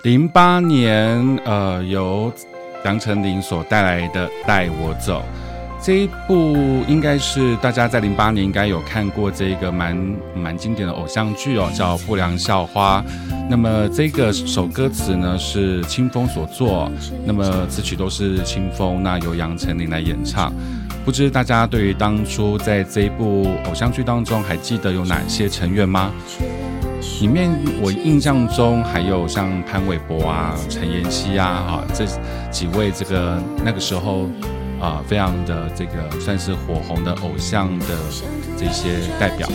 08年由杨丞琳所带来的《带我走》这一部，应该是大家在08年应该有看过这个蛮经典的偶像剧哦，叫《不良校花》。那么这个首歌词呢是清风所作，那么词曲都是清风，那由杨丞琳来演唱。不知大家对于当初在这一部偶像剧当中还记得有哪些成员吗？里面我印象中还有像潘玮柏啊、陈妍希啊这几位那个时候非常的这个算是火红的偶像的这些代表。